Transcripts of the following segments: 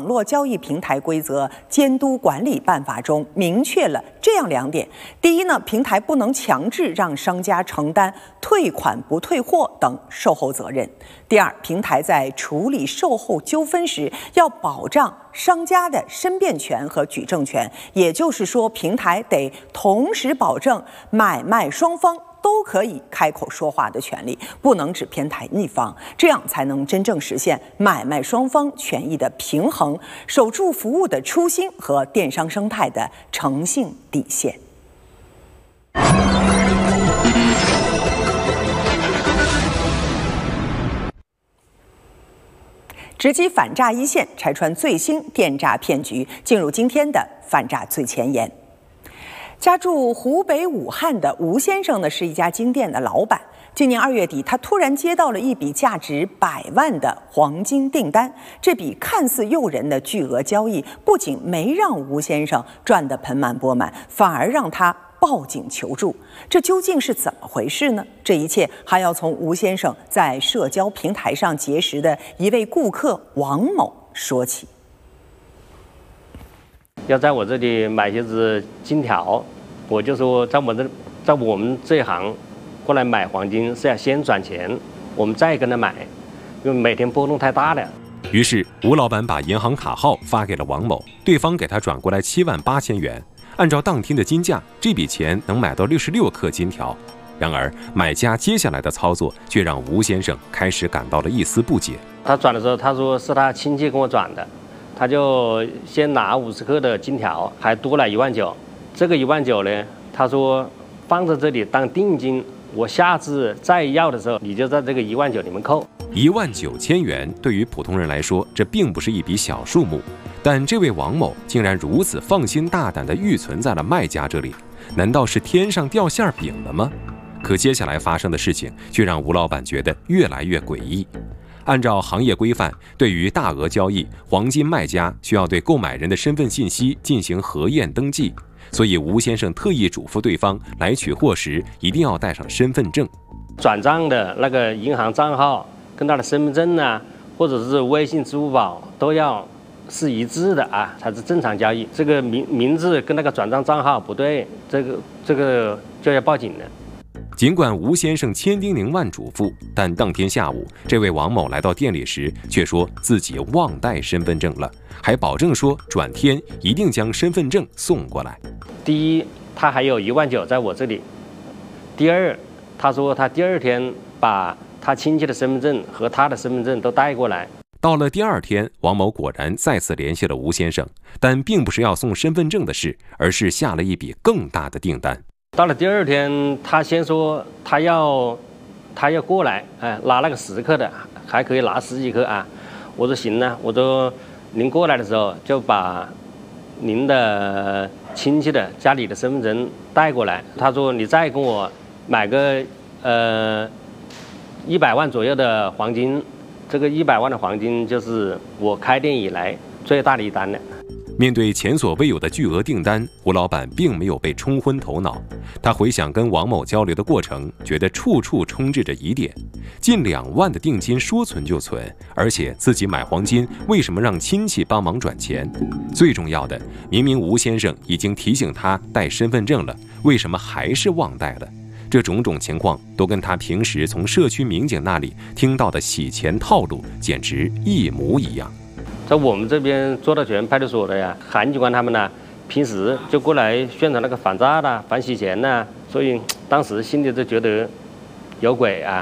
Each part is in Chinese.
络交易平台规则监督管理办法中明确了这样2点：第一呢，平台不能强制让商家承担退款不退货等售后责任；第二，平台在处理售后纠纷时要保障商家的申辩权和举证权，也就是说，平台得同时保证买卖双方都可以开口说话的权利，不能只偏袒一方，这样才能真正实现买卖双方权益的平衡，守住服务的初心和电商生态的诚信底线。直击反诈一线，拆穿最新电诈骗局。进入今天的反诈最前沿。家住湖北武汉的吴先生呢，是一家金店的老板。今年2月底，他突然接到了一笔价值100万的黄金订单。这笔看似诱人的巨额交易，不仅没让吴先生赚得盆满钵满，反而让他报警求助。这究竟是怎么回事呢？这一切还要从吴先生在社交平台上结识的一位顾客王某说起。 要在我这里买些子金条，我就说在我们这一行过来买黄金是要先转钱，我们再跟他买，因为每天波动太大了。 于是吴老板把银行卡号发给了王某，对方给他转过来78000元。按照当天的金价，这笔钱能买到66克金条。然而买家接下来的操作却让吴先生开始感到了一丝不解。 他转的时候，他说是他亲戚跟我转的。他就先拿50克的金条，还多了19000。这个19000呢，他说放在这里当定金，我下次再要的时候，你就在这个19000里面扣。 19000元对于普通人来说，这并不是一笔小数目，但这位王某竟然如此放心大胆地预存在了卖家这里，难道是天上掉馅饼了吗？可接下来发生的事情却让吴老板觉得越来越诡异。按照行业规范，对于大额交易，黄金卖家需要对购买人的身份信息进行核验登记，所以吴先生特意嘱咐对方来取货时一定要带上身份证。 转账的那个银行账号跟他的身份证啊，或者是微信、支付宝都要是一致的啊，才是正常交易。这个名字跟那个转账账号不对，这个就要报警了。 尽管吴先生千叮咛万嘱咐，但当天下午，这位王某来到店里时，却说自己忘带身份证了，还保证说转天一定将身份证送过来。 第一，他还有19000在我这里；第二，他说他第2天把他亲戚的身份证和他的身份证都带过来。 到了第2天，王某果然再次联系了吴先生，但并不是要送身份证的事，而是下了一笔更大的订单。 到了第2天，他先说他要过来，拿那个10克的，还可以拿10几克啊。我说行呢，我说您过来的时候就把您的亲戚的家里的身份证带过来。他说你再跟我买个100万左右的黄金，这个100万的黄金就是我开店以来最大的一单了。 面对前所未有的巨额订单，吴老板并没有被冲昏头脑。他回想跟王某交流的过程，觉得处处充斥着疑点。近2万的定金说存就存，而且自己买黄金，为什么让亲戚帮忙转钱？最重要的，明明吴先生已经提醒他带身份证了，为什么还是忘带了？这种种情况都跟他平时从社区民警那里听到的洗钱套路简直一模一样。 在我们这边做到全派出所的呀，韩警官他们呢，平时就过来宣传那个反诈啦、反洗钱啦，所以当时心里就觉得有鬼啊。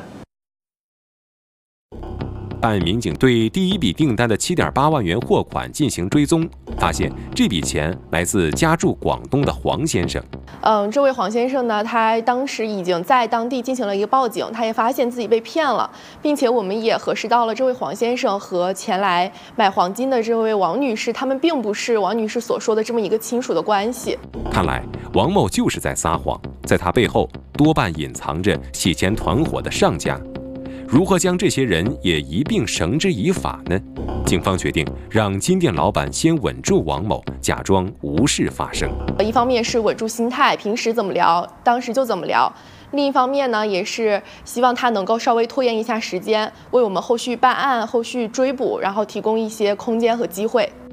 办案民警对第一笔订单的7.8万元货款进行追踪，发现这笔钱来自家住广东的黄先生。 这位黄先生呢，他当时已经在当地进行了一个报警，他也发现自己被骗了，并且我们也核实到了这位黄先生和前来买黄金的这位王女士，他们并不是王女士所说的这么一个亲属的关系。 看来王某就是在撒谎，在他背后多半隐藏着洗钱团伙的上家。如何将这些人也一并绳之以法呢？警方决定让金店老板先稳住王某，假装无事发生。 一方面是稳住心态，平时怎么聊，当时就怎么聊；另一方面呢，也是希望他能够稍微拖延一下时间，为我们后续办案、后续追捕，然后提供一些空间和机会。